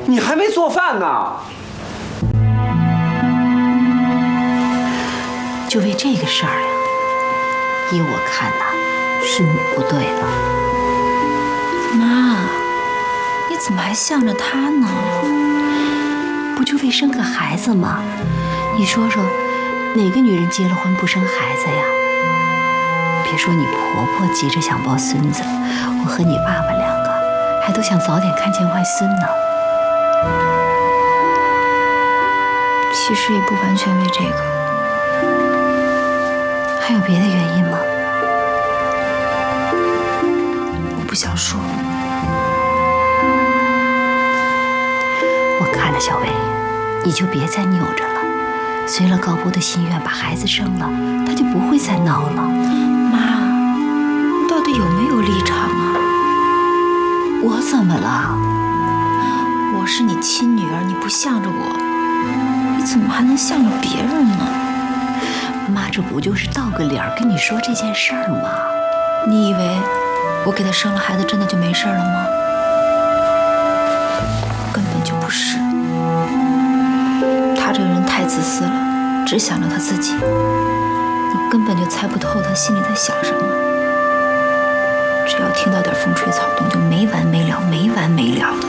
你还没做饭呢。 就为这个事儿呀，依我看呐，是你不对了。 妈，你怎么还向着他呢？ 不就为生个孩子吗？你说说，哪个女人结了婚不生孩子呀？别说你婆婆急着想抱孙子，我和你爸爸两个还都想早点看见外孙呢。 其实也不完全为这个， 还有别的原因吗？ 我不想说。 我看了，小薇，你就别再扭着了。随了高波的心愿，把孩子生了，他就不会再闹了。 妈，你到底有没有立场啊？ 我怎么了？ 我是你亲女儿，你不向着我，你怎么还能向着别人呢？ 妈，这不就是道个理儿跟你说这件事儿吗？ 你以为我给他生了孩子真的就没事了吗？根本就不是。他这个人太自私了，只想着他自己，你根本就猜不透他心里在想什么。只要听到点风吹草动，就没完没了，没完没了的。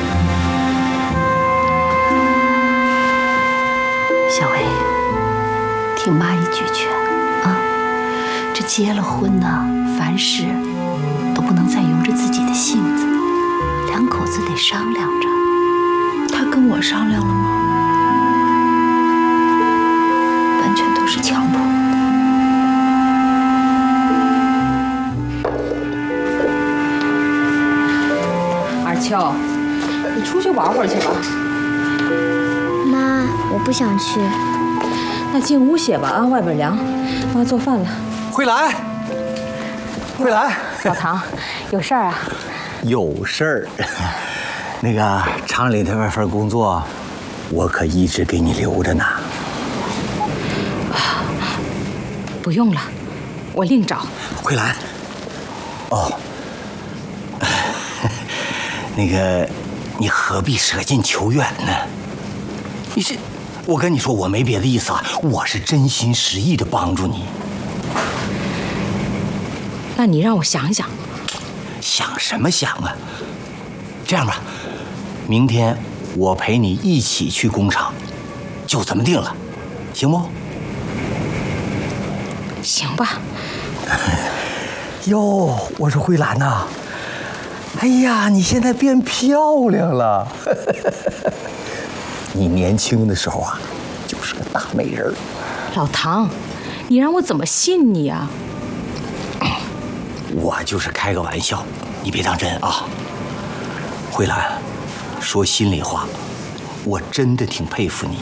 小薇，听妈一句劝啊，这结了婚呢，凡事都不能再由着自己的性子，两口子得商量着。 他跟我商量了吗？完全都是强迫。 二秋，你出去玩会儿去吧。 妈，我不想去。 那进屋歇吧啊，外边凉。妈做饭了。 慧兰，慧兰， 老唐，有事儿啊？ 有事儿。那个厂里的那份工作，我可一直给你留着呢。 不用了，我另找。 慧兰，哦，那个，你何必舍近求远呢？你这，我跟你说，我没别的意思啊，我是真心实意的帮助你。 那你让我想想。 想什么想啊？这样吧，明天我陪你一起去工厂，就这么定了，行不？ 行吧。 哟，我说慧兰呐，哎呀，你现在变漂亮了。你年轻的时候啊，就是个大美人儿。 老唐，你让我怎么信你啊？ 我就是开个玩笑，你别当真啊。慧兰，说心里话，我真的挺佩服你。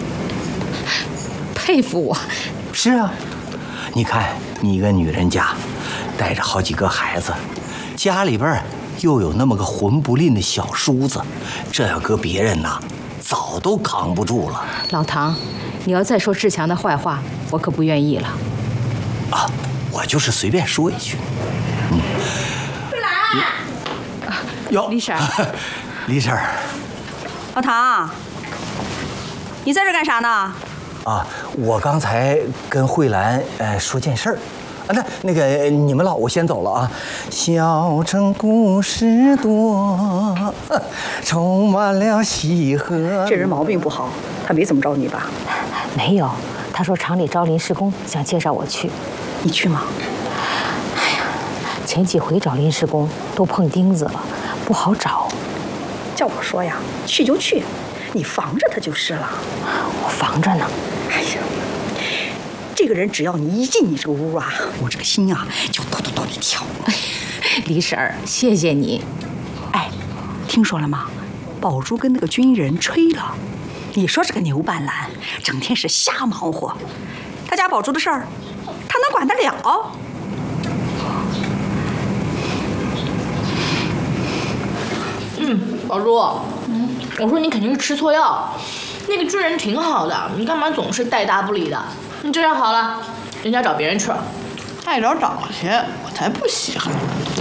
佩服我？ 是啊，你看你一个女人家，带着好几个孩子，家里边又有那么个混不吝的小叔子，这要搁别人呐，早都扛不住了。 老唐，你要再说志强的坏话，我可不愿意了。 啊，我就是随便说一句。 慧兰， 哟， 李婶儿， 李婶儿， 老唐，你在这干啥呢？ 啊，我刚才跟慧兰说件事儿。啊，那个你们老，我先走了啊。小城故事多，充满了喜和。 这人毛病不好，他没怎么着你吧？ 没有，他说厂里招临时工，想介绍我去。 你去吗？ 哎呀，前几回找临时工都碰钉子了，不好找。 叫我说呀，去就去，你防着他就是了。 我防着呢。 哎呀，这个人只要你一进你这个屋啊，我这个心啊就咚咚咚地跳。 李婶儿，谢谢你。 哎，听说了吗？宝珠跟那个军人吹了。你说这个牛半兰整天是瞎忙活，他家宝珠的事儿，他能管得了？ 宝珠，我说你肯定是吃错药，那个军人挺好的，你干嘛总是带搭不理的？你这样好了，人家找别人去了。 爱找找去，我才不稀罕。